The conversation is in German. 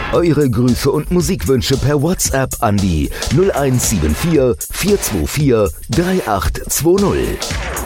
Eure Grüße und Musikwünsche per WhatsApp an die 0174 424 3820.